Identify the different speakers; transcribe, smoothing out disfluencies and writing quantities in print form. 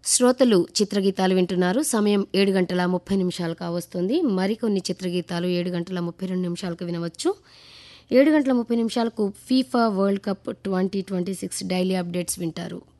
Speaker 1: శ్రోతలు చిత్రగీతాలు వింటున్నారు. సమయం 7:30 కావస్తుంది. మరికొన్ని చిత్రగీతాలు 7:32 వినవచ్చు. 7:30 FIFA world cup 2026 daily updates వింటారు.